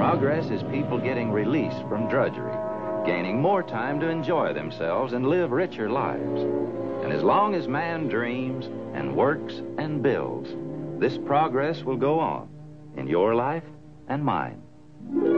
Progress is people getting release from drudgery, gaining more time to enjoy themselves and live richer lives. And as long as man dreams and works and builds, this progress will go on in your life and mine.